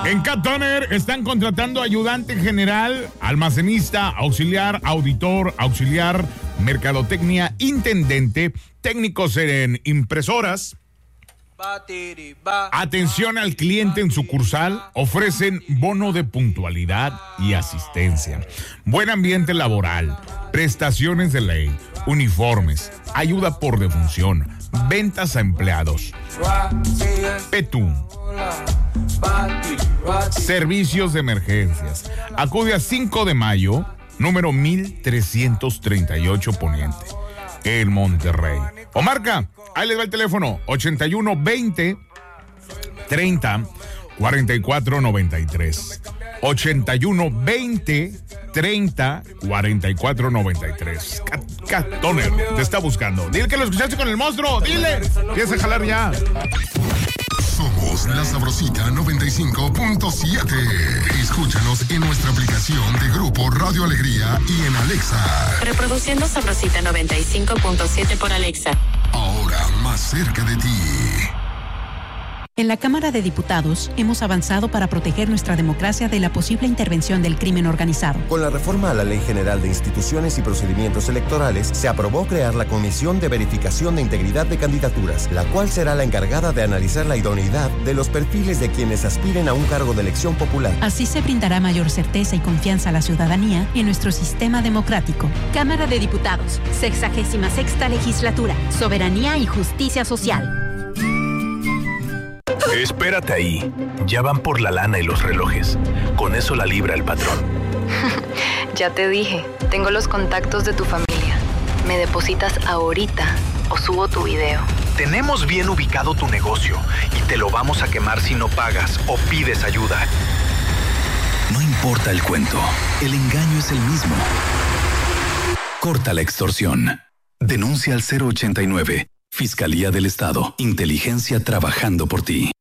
En Cat Toner están contratando ayudante general, almacenista, auxiliar, auditor, auxiliar, mercadotecnia, intendente, técnicos en impresoras. Atención al cliente en sucursal, ofrecen bono de puntualidad y asistencia. Buen ambiente laboral, prestaciones de ley, uniformes, ayuda por defunción, ventas a empleados. Petú. Servicios de emergencias. Acude a 5 de mayo, número 1338 Poniente, en Monterrey. O marca, ahí les va el teléfono, 81 20 30 44 93. 81 20 30 44 93. Cat Toner te está buscando. Dile que lo escuchaste con el monstruo. Dile. Empieza a jalar ya. Somos La Sabrosita 95.7. Escúchanos en nuestra aplicación de Grupo Radio Alegría y en Alexa. Reproduciendo Sabrosita 95.7 por Alexa. Ahora más cerca de ti. En la Cámara de Diputados hemos avanzado para proteger nuestra democracia de la posible intervención del crimen organizado. Con la reforma a la Ley General de Instituciones y Procedimientos Electorales, se aprobó crear la Comisión de Verificación de Integridad de Candidaturas, la cual será la encargada de analizar la idoneidad de los perfiles de quienes aspiren a un cargo de elección popular. Así se brindará mayor certeza y confianza a la ciudadanía en nuestro sistema democrático. Cámara de Diputados, 66ª Legislatura, Soberanía y Justicia Social. Espérate ahí. Ya van por la lana y los relojes. Con eso la libra el patrón. Ya te dije, tengo los contactos de tu familia. Me depositas ahorita o subo tu video. Tenemos bien ubicado tu negocio y te lo vamos a quemar si no pagas o pides ayuda. No importa el cuento, el engaño es el mismo. Corta la extorsión. Denuncia al 089. Fiscalía del Estado. Inteligencia trabajando por ti.